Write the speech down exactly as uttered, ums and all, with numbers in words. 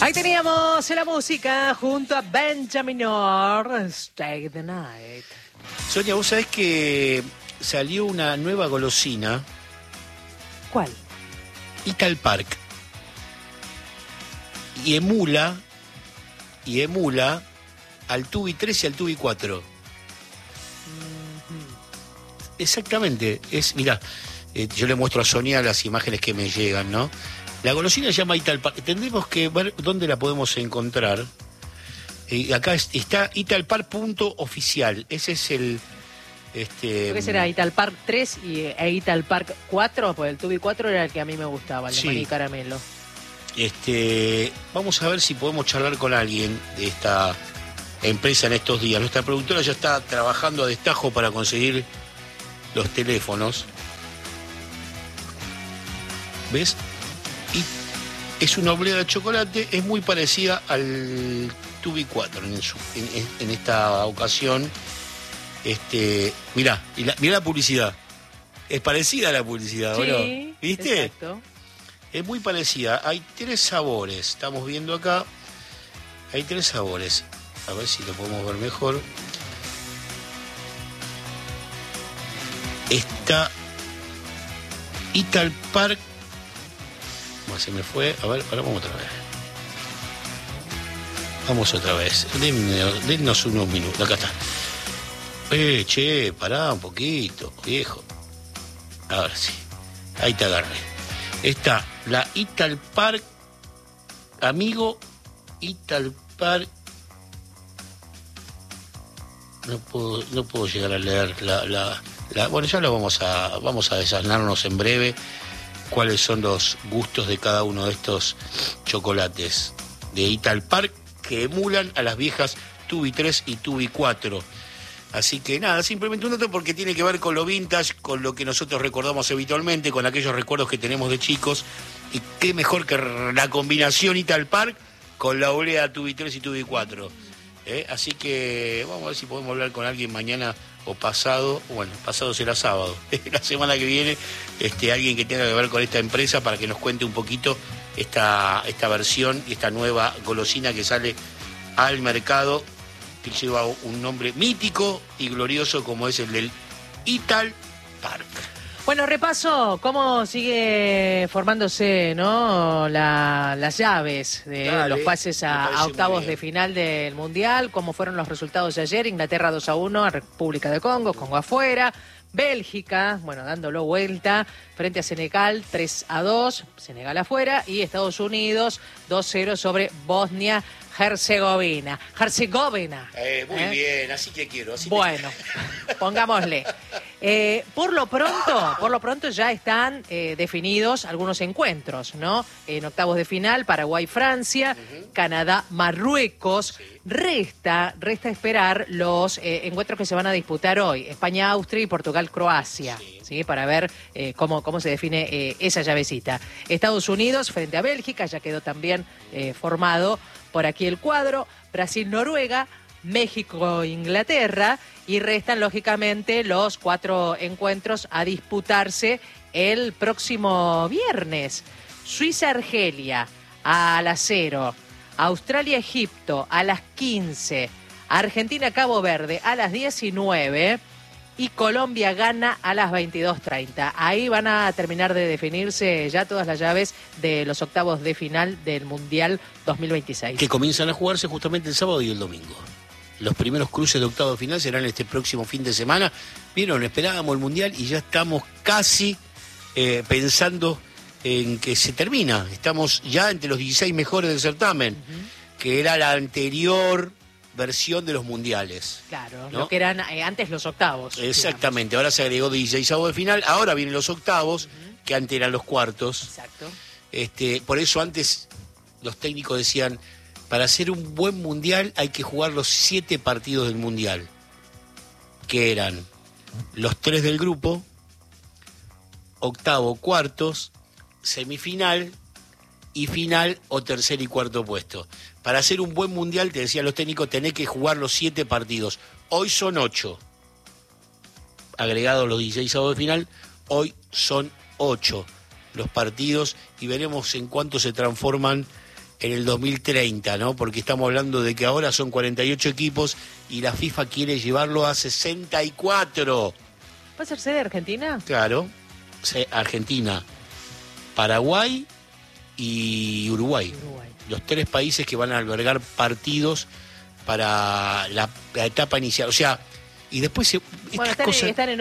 Ahí teníamos la música junto a Benjamin Orr, Stay the Night. Sonia, vos sabés que salió una nueva golosina. ¿Cuál? Ital Park. Y emula, y emula al Tubi tres y al Tubi cuatro. Mm-hmm. Exactamente. Es, mirá, eh, yo le muestro a Sonia las imágenes que me llegan, ¿no? La golosina se llama Ital Park. Tendremos que ver dónde la podemos encontrar. Eh, acá es, está italpark punto oficial. Ese es el... Este, ¿Qué será? Ital Park tres y, e Ital Park cuatro, pues el Tubi cuatro era el que a mí me gustaba, el de sí. maní caramelo. Este, vamos a ver si podemos charlar con alguien de esta empresa en estos días. Nuestra productora ya está trabajando a destajo para conseguir los teléfonos. ¿Ves? Y es una oblea de chocolate, es muy parecida al Tubi cuatro en, su, en, en esta ocasión. Este, mirá, la, mirá la publicidad. Es parecida a la publicidad, sí, ¿o no? ¿Viste? Exacto. Es muy parecida. Hay tres sabores. Estamos viendo acá. Hay tres sabores. A ver si lo podemos ver mejor. Está Ital Park. Se me fue. A ver, ahora vamos otra vez. Vamos otra vez. Dennos, dennos unos minutos. Acá está. Eh, che, pará un poquito, viejo. Ahora sí. Ahí te agarré. Está la Ital Park, amigo Ital Park. No puedo, no puedo llegar a leer la, la, la. Bueno, ya lo vamos a, vamos a desasnarnos en breve. Cuáles son los gustos de cada uno de estos chocolates de Ital Park que emulan a las viejas Tubi tres y Tubi cuatro. Así que nada, simplemente un dato porque tiene que ver con lo vintage, con lo que nosotros recordamos habitualmente, con aquellos recuerdos que tenemos de chicos. Y qué mejor que la combinación Ital Park con la olea Tubi tres y Tubi cuatro. ¿Eh? Así que vamos a ver si podemos hablar con alguien mañana o pasado. Bueno, pasado será sábado. La semana que viene, este, alguien que tenga que ver con esta empresa para que nos cuente un poquito esta, esta versión y esta nueva golosina que sale al mercado, que lleva un nombre mítico y glorioso como es el del Ital Park. Bueno, repaso cómo sigue formándose, ¿no? La, las llaves de Dale, los pases a, a octavos de final del Mundial, cómo fueron los resultados de ayer. Inglaterra dos a uno a República de Congo, Congo afuera. Bélgica, bueno, dándolo vuelta, frente a Senegal, tres a dos, Senegal afuera. Y Estados Unidos, dos cero sobre Bosnia Herzegovina. Herzegovina. Eh, muy ¿eh? bien, así que quiero. Así bueno, te... pongámosle. Eh, por lo pronto, por lo pronto ya están eh, definidos algunos encuentros, ¿no? En octavos de final, Paraguay-Francia, uh-huh. Canadá-Marruecos. Sí. Resta, resta esperar los eh, encuentros que se van a disputar hoy, España-Austria y Portugal-Croacia, sí. ¿sí? Para ver eh, cómo, cómo se define eh, esa llavecita. Estados Unidos frente a Bélgica, ya quedó también eh, formado por aquí el cuadro, Brasil-Noruega, México-Inglaterra, y restan lógicamente los cuatro encuentros a disputarse el próximo viernes. Suiza-Argelia a las cero, Australia-Egipto a las quince, Argentina-Cabo Verde a las diecinueve y Colombia-Ghana a las veintidós treinta. Ahí van a terminar de definirse ya todas las llaves de los octavos de final del Mundial dos mil veintiséis. Que comienzan a jugarse justamente el sábado y el domingo. Los primeros cruces de octavos de final serán este próximo fin de semana. Vieron, esperábamos el Mundial y ya estamos casi eh, pensando en que se termina. Estamos ya entre los dieciséis mejores del certamen, uh-huh. que era la anterior versión de los mundiales. Claro, ¿no? Lo que eran eh, antes los octavos. Exactamente, digamos. Ahora se agregó dieciséis de final, ahora vienen los octavos, uh-huh. que antes eran los cuartos. Exacto. Este, por eso antes los técnicos decían, para hacer un buen mundial hay que jugar los siete partidos del mundial, que eran los tres del grupo, octavo, cuartos, semifinal y final o tercer y cuarto puesto. Para hacer un buen mundial, te decían los técnicos, tenés que jugar los siete partidos. Hoy son ocho. Agregados los dieciséis de final, hoy son ocho los partidos y veremos en cuánto se transforman en el dos mil treinta, ¿no? Porque estamos hablando de que ahora son cuarenta y ocho equipos y la FIFA quiere llevarlo a sesenta y cuatro. ¿Va a ser sede Argentina? Claro, Argentina, Paraguay y Uruguay. Uruguay. Los tres países que van a albergar partidos para la, la etapa inicial. O sea, y después se, Bueno, estas están, cosas... están en